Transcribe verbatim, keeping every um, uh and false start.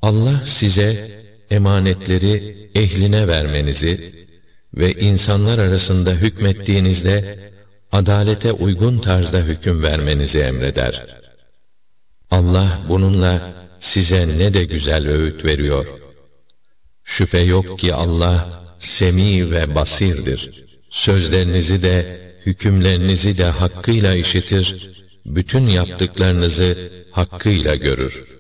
Allah size emanetleri ehline vermenizi ve insanlar arasında hükmettiğinizde adalete uygun tarzda hüküm vermenizi emreder. Allah bununla size ne de güzel öğüt veriyor. Şüphe yok ki Allah semî ve basirdir. Sözlerinizi de, hükümlerinizi de hakkıyla işitir, bütün yaptıklarınızı hakkıyla görür.